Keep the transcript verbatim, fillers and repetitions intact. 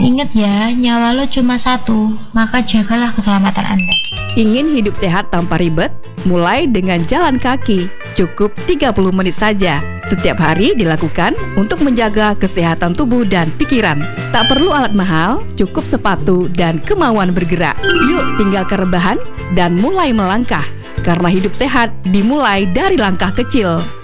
Ingat ya, nyawa lo cuma satu, maka jagalah keselamatan Anda. Ingin hidup sehat tanpa ribet? Mulai dengan jalan kaki, cukup tiga puluh menit saja. Setiap hari dilakukan untuk menjaga kesehatan tubuh dan pikiran. Tak perlu alat mahal, cukup sepatu dan kemauan bergerak. Yuk tinggalkan rebahan dan mulai melangkah. Karena hidup sehat dimulai dari langkah kecil.